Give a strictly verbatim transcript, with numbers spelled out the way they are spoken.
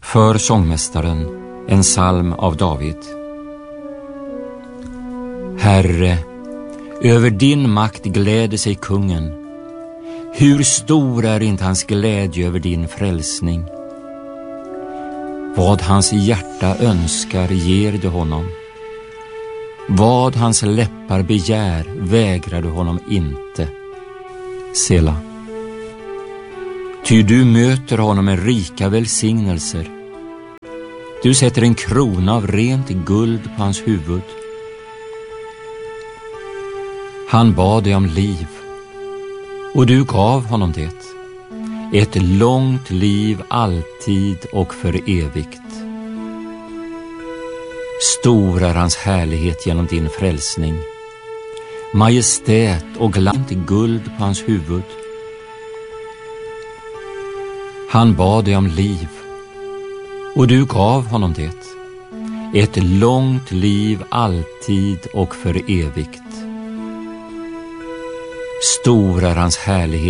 För sångmästaren, en psalm av David. Herre, över din makt gläder sig kungen. Hur stor är inte hans glädje över din frälsning? Vad hans hjärta önskar ger du honom. Vad hans läppar begär vägrar du honom inte. Sela. Ty du möter honom med rika välsignelser. Du sätter en krona av rent guld på hans huvud. Han bad dig om liv, och du gav honom det. Ett långt liv alltid och för evigt. Stor är hans härlighet genom din frälsning. Majestät och glans guld på hans huvud. Han bad dig om liv, och du gav honom det. Ett långt liv alltid och för evigt. Stor är hans härlighet